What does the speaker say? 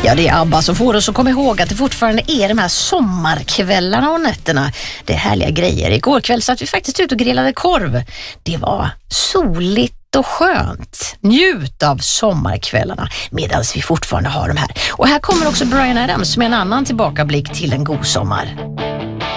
Ja, det är ABBA som får oss att komma ihåg att det fortfarande är de här sommarkvällarna och nätterna. Det är härliga grejer. Igår kväll satt vi faktiskt ut och grillade korv. Det var soligt och skönt. Njut av sommarkvällarna medan vi fortfarande har de här. Och här kommer också Bryan Adams med en annan tillbakablick till en god sommar.